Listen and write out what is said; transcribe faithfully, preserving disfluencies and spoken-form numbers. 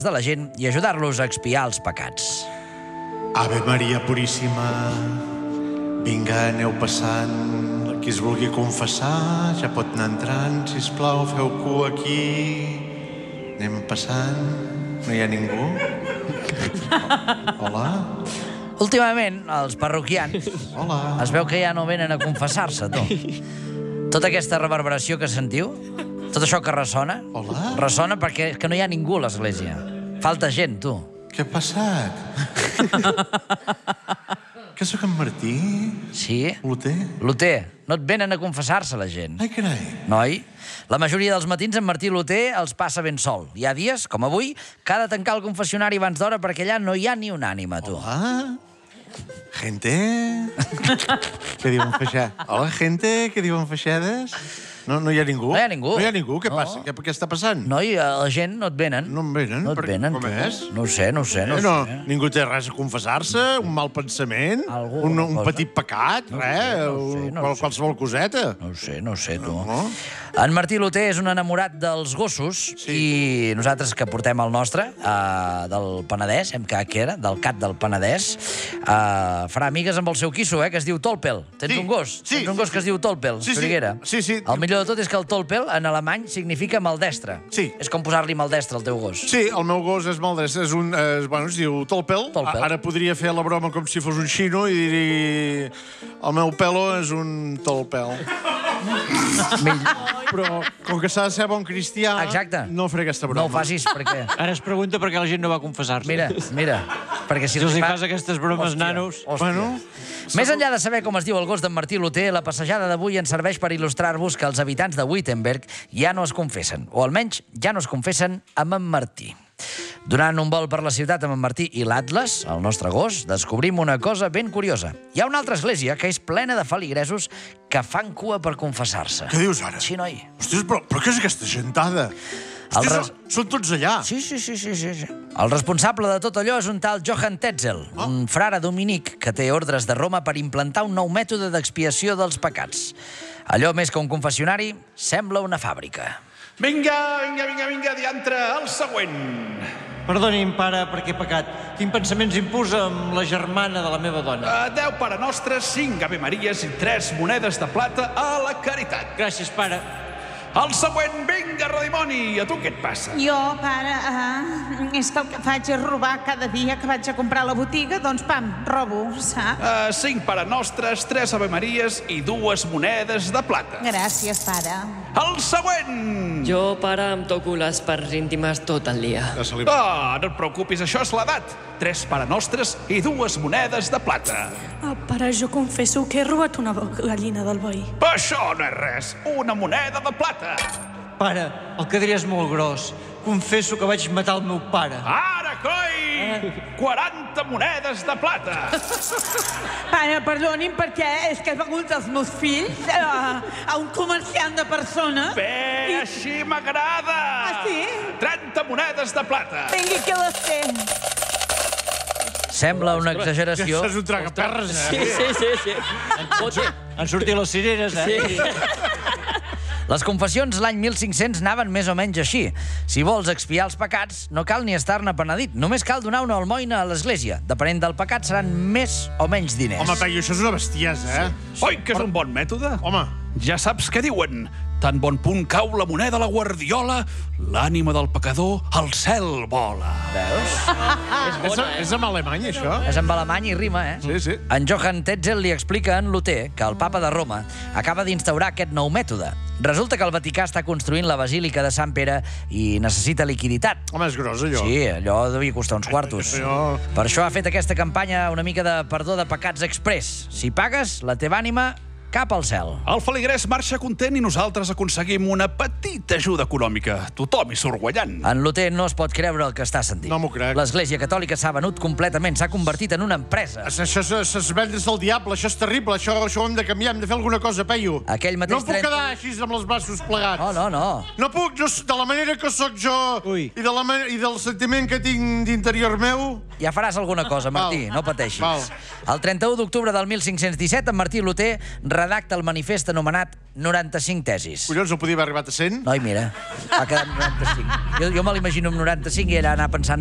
de la gent i ajudar-los a expiar els pecats. Ave Maria Puríssima, vinga, aneu passant. Qui es vulgui confessar ja pot anar entrant. Sisplau, feu cua aquí. Anem passant. No hi ha ningú? Hola? Últimament, els parroquians Hola. es veu que ja no venen a confessar-se, tu. Tota aquesta reverberació que sentiu, tot això que ressona, Hola? ressona perquè que no hi ha ningú a l'església. Falta gent, tu. Què ha passat? Que sóc en Martí? Sí? L'Oter? L'Oter, no et venen a confessar-se la gent. Ai, carai. Noi, la majoria dels matins en Martí L'Oter els passa ben sol. Hi ha dies, com avui, que ha de tancar el confessionari abans d'hora perquè allà no hi ha ni una ànima, tu. Hola? Gente? Què diuen feixades? Hola, gente? Què diuen feixades? No, no hi ha ningú? No hi ha ningú. No hi ha ningú? Què No. passa? Què, què està passant? Noi, la gent no et venen. No em venen? No et Per- venen, com tu. és? No ho sé, no ho sé, no ho Eh, no, sé. ningú té res a confessar-se? Un mal pensament? Algú, un, una un cosa? petit pecat? Res? no ho sé, un- no ho qual- sé. qualsevol coseta? No ho sé, no ho sé, tu. No? En Martí L'Oter és un enamorat dels gossos i nosaltres que portem el nostre, uh, del Penedès, hem quedat que era, del Cat del Penedès, uh, farà amigues amb el seu quisso, eh, que es diu Tolpel. Tens Sí, un gos? sí, Tens un sí, gos que es diu Tolpel, Sí, sí, Soriguera? sí, sí. El millor de tot és que el Tolpel, en alemany, significa maldestre. Sí. És com posar-li maldestre al teu gos. Sí, el meu gos és maldres, és un... És, bueno, es diu Tolpel. Tolpel. Ara podria fer la broma com si fos un xino i dir... El meu pelo és un Tolpel. Mill... Però, com que s'ha de ser bon cristià... Exacte. No faré aquesta broma. No ho facis, perquè... Ara es pregunta per què la gent no va confessar-se. Mira, mira, perquè si Si els hi fa- fas aquestes bromes, Hòstia, nanos... hòstia. Bueno, Més enllà de saber com es diu el gos d'en Martí L'Oter, la passejada d'avui ens serveix per il·lustrar-vos que els habitants de Wittenberg ja no es confessen, o almenys ja no es confessen amb en Martí. Durant un vol per la ciutat amb en Martí i l'Atlas, el nostre gos, descobrim una cosa ben curiosa. Hi ha una altra església que és plena de feligresos que fan cua per confessar-se. què dius ara? Sí, noi. Ostres, però, però què és aquesta gentada? El Ostres, res- són, són tots allà. Sí, sí, sí, sí, sí, sí. El responsable de tot allò és un tal Johann Tetzel, un frare dominic que té ordres de Roma per implantar un nou mètode d'expiació dels pecats. Allò més que un confessionari sembla una fàbrica. Vinga, vinga, vinga, vinga, diantre, el següent. Perdoni'm, pare, perquè he pecat. Tinc pensaments impurs amb la germana de la meva dona. Uh, deu Pare Nostres, cinc Ave Maries i tres monedes de plata a la caritat. Gràcies, pare. El següent, vinga, redimoni, a tu què et passa? Jo, pare, uh, és que el que faig és robar cada dia que vaig a comprar a la botiga, doncs, pam, robo, saps? Uh, cinc Pare Nostres, tres Ave Maries i dues monedes de plata. Gràcies, pare. El següent! Jo, pare, em toco les parts íntimes tot el dia. Ah, no et preocupis, això és l'edat. Tres Pare Nostres i dues monedes de plata. Ah, pare, jo confesso que he robat una gallina del veí. Això no és res, una moneda de plata. Pare, el que diré és molt gros. Confesso que vaig matar el meu pare. Ara, coi! quaranta monedes de plata. Pare, perdoni'm, perquè és que he begut els meus fills a, a un comerciant de persones. Bé, així m'agrada. Ah, sí? trenta monedes de plata. Vingui, que les té. Sembla una exageració. Això és un tragaperres, eh? Sí, sí, sí, sí. Han sortit les cireres, eh? Sí. Les confessions l'any mil cinc-cents anaven més o menys així. Si vols expiar els pecats, no cal ni estar-ne penedit. Només cal donar una almoina a l'església. Depenent del pecat, seran més o menys diners. Home, Peyu, això és una bestiesa, eh? Oi, que és un bon mètode? Home, Ja saps què diuen. Tan bon punt cau la moneda a la guardiola, l'ànima del pecador al cel vola. Veus? és, és en alemany, això? És amb alemany i rima, eh? Sí, sí. En Johann Tetzel li explica a en L'Oter que el papa de Roma acaba d'instaurar aquest nou mètode. Resulta que el Vaticà està construint la Basílica de Sant Pere i necessita liquiditat. Home, és gros, allò. Sí, allò devia costar uns quartos. Allò- Per això ha fet aquesta campanya una mica de perdó de pecats express. Si pagues, la teva ànima cap al cel. El feligrès marxa content i nosaltres aconseguim una petita ajuda econòmica. Tothom hi surt guanyant. En L'Oter no es pot creure el que està sentint. No m'ho crec. L'Església Catòlica s'ha venut completament, s'ha convertit en una empresa. Això és vendre's del diable, això és terrible, això, això ho hem de canviar, hem de fer alguna cosa, Peyu. Aquell mateix No em puc tren- quedar així amb els braços plegats. No, no, no. No puc, no, de la manera que sóc jo Ui. i, de la, ma- i del sentiment que tinc d'interior meu... Ja faràs alguna cosa, Martí, Val. no pateixis. Val. El trenta-u d'octubre del mil cinc-cents disset, en Martí L'Oter redacta el manifest anomenat noranta-cinc tesis. Collons, no podia haver arribat a cent? Noi, mira, va quedar amb noranta-cinc. Jo, jo me l'imagino amb noranta-cinc i era anar pensant